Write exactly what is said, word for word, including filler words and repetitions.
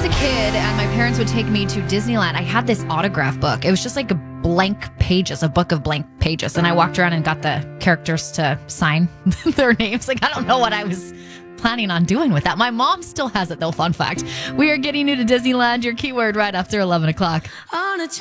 a kid and my parents would take me to Disneyland, I had this autograph book. It was just like a blank pages, a book of blank pages. And I walked around and got the characters to sign their names. Like, I don't know what I was planning on doing with that. My mom still has it, though. Fun fact. We are getting you to Disneyland, your keyword right after eleven o'clock. On a